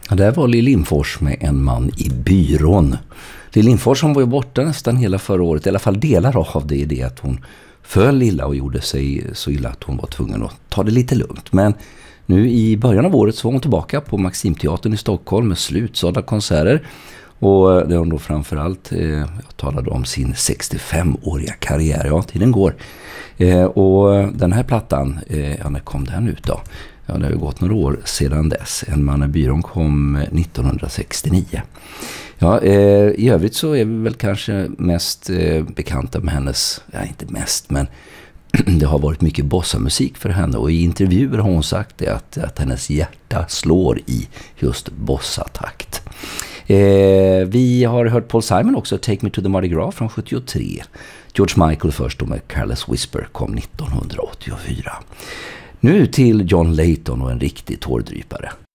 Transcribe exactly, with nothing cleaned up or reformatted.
Ja, där var Lill Lindfors med En man i byrån. Lill Lindfors som var ju borta nästan hela förra året, i alla fall delar av det i det att hon föll illa och gjorde sig så illa att hon var tvungen att ta det lite lugnt. Men nu i början av året så var hon tillbaka på Maximteatern i Stockholm med slutsålda konserter. Och det har hon då framförallt, eh, jag talade om sin sextiofemåriga karriär, ja tiden går. Eh, och den här plattan, eh, ja när kom den ut då? Ja, det har ju gått några år sedan dess. En man i byrån kom nittonhundrasextionio. Ja, eh, i övrigt så är vi väl kanske mest eh, bekanta med hennes, ja inte mest, men det har varit mycket bossamusik för henne. Och i intervjuer har hon sagt det att, att hennes hjärta slår i just bossatakt. Eh, vi har hört Paul Simon också, Take Me to the Mardi Gras från sjuttiotre. George Michael först då med Careless Whisper kom nittonhundraåttiofyra. Nu till John Layton och en riktig tårdrypare.